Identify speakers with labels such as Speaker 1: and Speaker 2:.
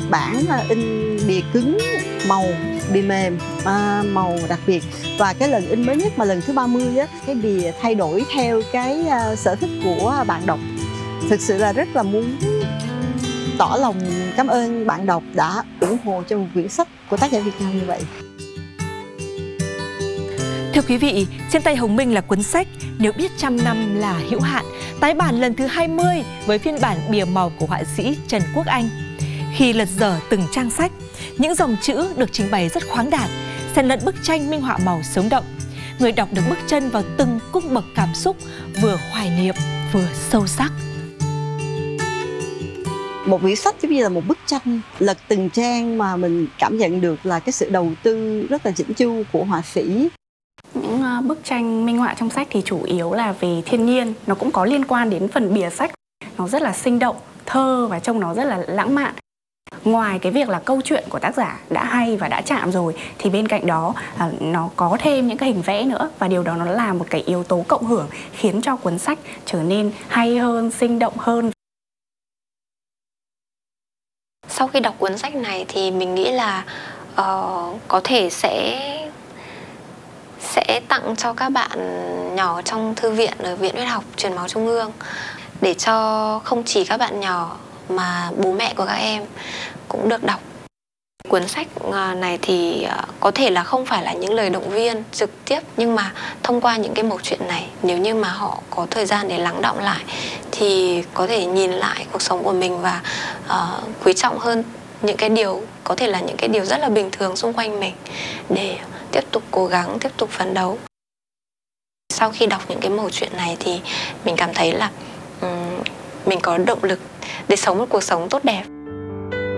Speaker 1: bản in bìa cứng, màu, bìa mềm, màu đặc biệt. Và cái lần in mới nhất mà lần thứ 30 á, cái bìa thay đổi theo cái sở thích của bạn đọc. Thực sự là rất là muốn tỏ lòng cảm ơn bạn đọc đã ủng hộ cho một quyển sách của tác giả Việt Nam như vậy.
Speaker 2: Thưa quý vị, trên tay Hồng Minh là cuốn sách Nếu biết trăm năm là hữu hạn, tái bản lần thứ 20 với phiên bản bìa màu của họa sĩ Trần Quốc Anh. Khi lật dở từng trang sách, những dòng chữ được trình bày rất khoáng đạt, xen lẫn bức tranh minh họa màu sống động. Người đọc được bước chân vào từng cung bậc cảm xúc, vừa hoài niệm vừa sâu sắc.
Speaker 1: Một quyển sách giống như là một bức tranh, lật từng trang mà mình cảm nhận được là cái sự đầu tư rất là chỉnh chu của họa sĩ.
Speaker 3: Những bức tranh minh họa trong sách thì chủ yếu là về thiên nhiên, nó cũng có liên quan đến phần bìa sách. Nó rất là sinh động, thơ và trông nó rất là lãng mạn. Ngoài cái việc là câu chuyện của tác giả đã hay và đã chạm rồi, thì bên cạnh đó nó có thêm những cái hình vẽ nữa. Và điều đó nó là một cái yếu tố cộng hưởng khiến cho cuốn sách trở nên hay hơn, sinh động hơn.
Speaker 4: Sau khi đọc cuốn sách này thì mình nghĩ là có thể sẽ tặng cho các bạn nhỏ trong thư viện ở Viện Huyết học Truyền máu Trung ương, để cho không chỉ các bạn nhỏ mà bố mẹ của các em cũng được đọc. Cuốn sách này thì có thể là không phải là những lời động viên trực tiếp, nhưng mà thông qua những cái mẩu chuyện này, nếu như mà họ có thời gian để lắng đọng lại thì có thể nhìn lại cuộc sống của mình và quý trọng hơn những cái điều, có thể là những cái điều rất là bình thường xung quanh mình, để tiếp tục cố gắng, tiếp tục phấn đấu. Sau khi đọc những cái mẩu chuyện này thì mình cảm thấy là mình có động lực để sống một cuộc sống tốt đẹp.